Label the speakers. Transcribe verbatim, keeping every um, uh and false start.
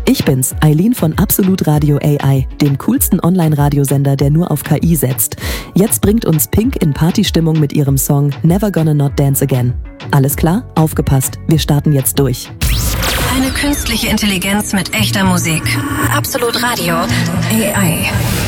Speaker 1: Ich bin's, Eileen von Absolut Radio A I, dem coolsten Online-Radiosender, der nur auf K I setzt. Jetzt bringt uns Pink in Partystimmung mit ihrem Song Never Gonna Not Dance Again. Alles klar? Aufgepasst, wir starten jetzt durch.
Speaker 2: Eine künstliche Intelligenz mit echter Musik. Absolut Radio A I.